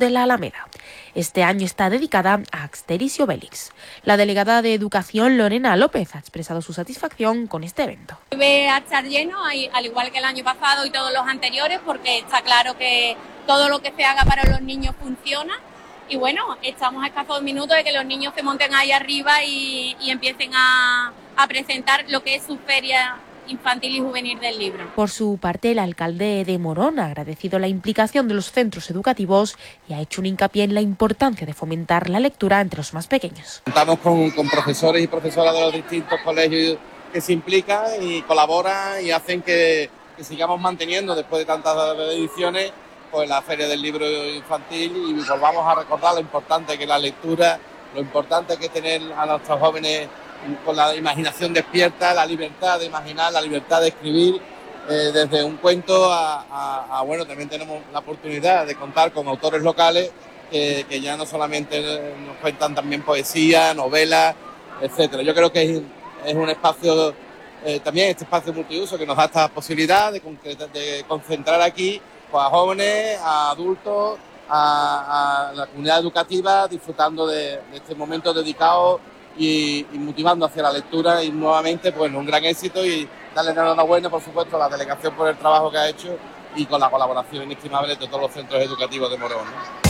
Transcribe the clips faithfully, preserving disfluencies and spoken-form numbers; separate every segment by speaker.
Speaker 1: de la Alameda. Este año está dedicada a Asterix y Obelix. La delegada de Educación, Lorena López, ha expresado su satisfacción con este evento.
Speaker 2: Debe estar lleno, al igual que el año pasado y todos los anteriores, porque está claro que todo lo que se haga para los niños funciona. Y bueno, estamos a escasos minutos de que los niños se monten ahí arriba y, y empiecen a, a presentar lo que es su feria infantil y juvenil del libro.
Speaker 1: Por su parte, el alcalde de Morón ha agradecido la implicación de los centros educativos y ha hecho un hincapié en la importancia de fomentar la lectura entre los más pequeños.
Speaker 3: Contamos con, con profesores y profesoras de los distintos colegios que se implican y colaboran y hacen que, que sigamos manteniendo, después de tantas ediciones, pues la Feria del Libro Infantil, y volvamos a recordar lo importante que es la lectura, lo importante que es tener a nuestros jóvenes con la imaginación despierta, la libertad de imaginar, la libertad de escribir, eh, desde un cuento a, a, a, bueno, también tenemos la oportunidad de contar con autores locales eh, que ya no solamente nos cuentan también poesía, novelas, etcétera. Yo creo que es, es un espacio, eh, también este espacio multiuso que nos da esta posibilidad de, de concentrar aquí pues, a jóvenes, a adultos, a, a la comunidad educativa, disfrutando de, de este momento dedicado Y, y motivando hacia la lectura, y nuevamente pues un gran éxito, y darle la enhorabuena por supuesto a la delegación por el trabajo que ha hecho y con la colaboración inestimable de todos los centros educativos de Morón, ¿no?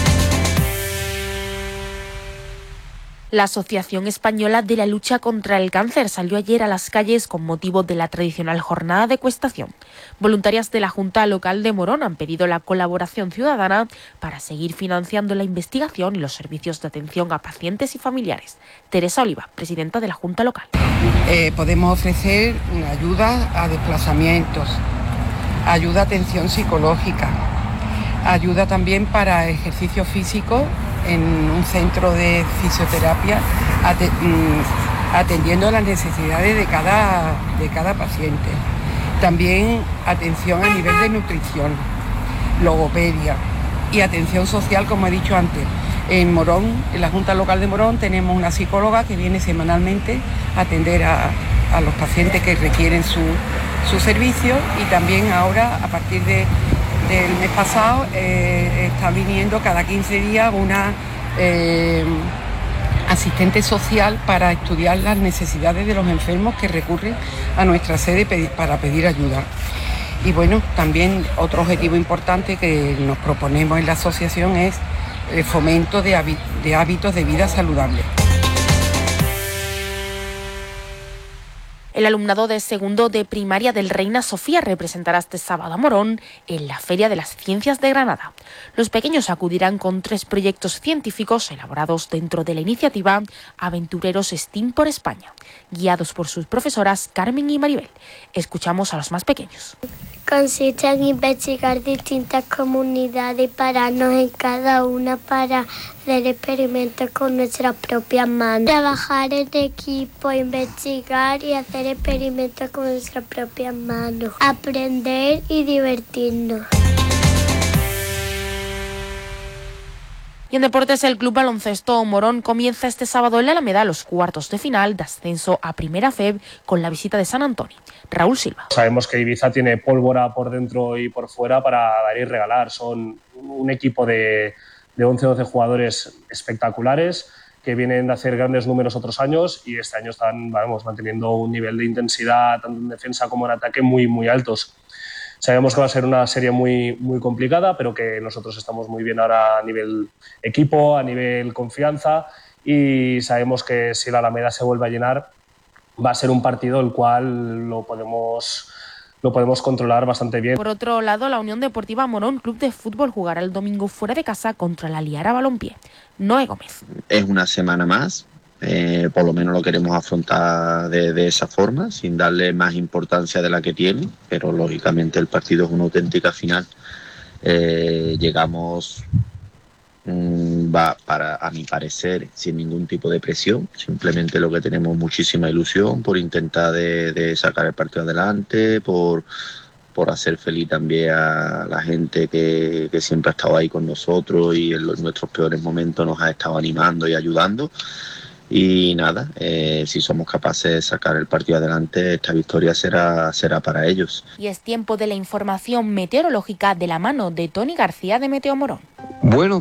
Speaker 1: La Asociación Española de la Lucha contra el Cáncer salió ayer a las calles con motivo de la tradicional jornada de ecuestación. Voluntarias de la Junta Local de Morón han pedido la colaboración ciudadana para seguir financiando la investigación y los servicios de atención a pacientes y familiares. Teresa Oliva, presidenta de la Junta Local.
Speaker 4: Eh, podemos ofrecer ayuda a desplazamientos, ayuda a atención psicológica, ayuda también para ejercicio físico en un centro de fisioterapia, atendiendo las necesidades de cada, de cada paciente. También atención a nivel de nutrición, logopedia y atención social, como he dicho antes. En Morón, en la Junta Local de Morón, tenemos una psicóloga que viene semanalmente a atender a, a los pacientes que requieren su, su servicio, y también ahora, a partir de del mes pasado, eh, está viniendo cada quince días una eh, asistente social para estudiar las necesidades de los enfermos que recurren a nuestra sede para pedir ayuda. Y bueno, también otro objetivo importante que nos proponemos en la asociación es el fomento de, hábit- de hábitos de vida saludables.
Speaker 1: El alumnado de segundo de primaria del Reina Sofía representará este sábado a Morón en la Feria de las Ciencias de Granada. Los pequeños acudirán con tres proyectos científicos elaborados dentro de la iniciativa Aventureros STEAM por España, guiados por sus profesoras Carmen y Maribel. Escuchamos a los más pequeños.
Speaker 5: Consiste en investigar distintas comunidades y pararnos en cada una para hacer experimentos con nuestras propias manos. Trabajar en equipo, investigar y hacer experimentos con nuestras propias manos. Aprender y divertirnos.
Speaker 1: Y en deportes, el Club Baloncesto Morón comienza este sábado en la Alameda los cuartos de final de ascenso a Primera F E B con la visita de San Antonio. Raúl Silva.
Speaker 6: Sabemos que Ibiza tiene pólvora por dentro y por fuera para dar y regalar. Son un equipo de, de once o doce jugadores espectaculares que vienen de hacer grandes números otros años, y este año están, vamos, manteniendo un nivel de intensidad tanto en defensa como en ataque muy, muy altos. Sabemos que va a ser una serie muy, muy complicada, pero que nosotros estamos muy bien ahora a nivel equipo, a nivel confianza, y sabemos que si la Alameda se vuelve a llenar va a ser un partido el cual lo podemos, lo podemos controlar bastante bien.
Speaker 1: Por otro lado, la Unión Deportiva Morón Club de Fútbol jugará el domingo fuera de casa contra la Liara Balompié. Noé Gómez.
Speaker 7: Es una semana más. Eh, por lo menos lo queremos afrontar de, de esa forma, sin darle más importancia de la que tiene, pero lógicamente el partido es una auténtica final. Eh, llegamos, mmm, va para, a mi parecer, sin ningún tipo de presión, simplemente lo que tenemos muchísima ilusión por intentar de, de sacar el partido adelante, por, por hacer feliz también a la gente que, que siempre ha estado ahí con nosotros y en los, nuestros peores momentos nos ha estado animando y ayudando. Y nada, eh, si somos capaces de sacar el partido adelante, esta victoria será, será para ellos.
Speaker 1: Y es tiempo de la información meteorológica de la mano de Tony García de Meteo Morón.
Speaker 7: Bueno.